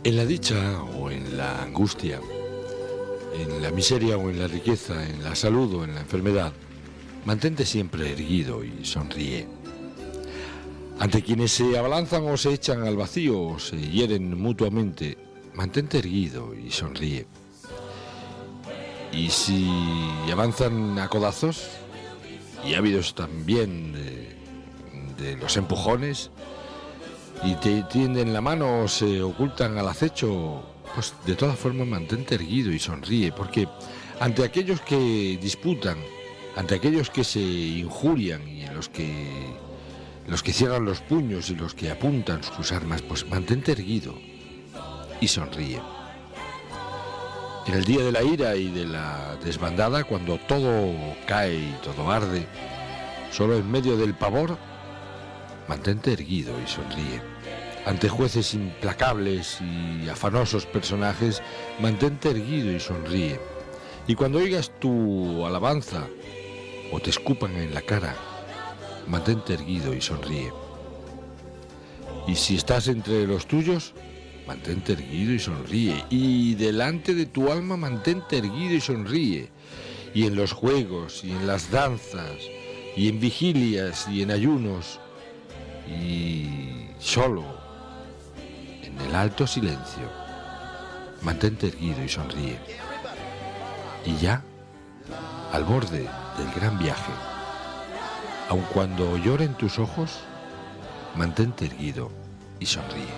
En la dicha o en la angustia, en la miseria o en la riqueza, en la salud o en la enfermedad, mantente siempre erguido y sonríe. Ante quienes se abalanzan o se echan al vacío o se hieren mutuamente, mantente erguido y sonríe. Y si avanzan a codazos, y ávidos también de los empujones, y te tienden la mano o se ocultan al acecho, pues de todas formas mantente erguido y sonríe, porque ante aquellos que disputan, ante aquellos que se injurian y los que cierran los puños y los que apuntan sus armas, pues mantente erguido y sonríe. En el día de la ira y de la desbandada, cuando todo cae y todo arde, solo en medio del pavor, mantente erguido y sonríe. Ante jueces implacables y afanosos personajes, mantente erguido y sonríe. Y cuando oigas tu alabanza o te escupan en la cara, mantente erguido y sonríe. Y si estás entre los tuyos, mantente erguido y sonríe. Y delante de tu alma, mantente erguido y sonríe. Y en los juegos, y en las danzas, y en vigilias, y en ayunos, y solo, en el alto silencio, mantente erguido y sonríe. Y ya, al borde del gran viaje, aun cuando lloren tus ojos, mantente erguido y sonríe.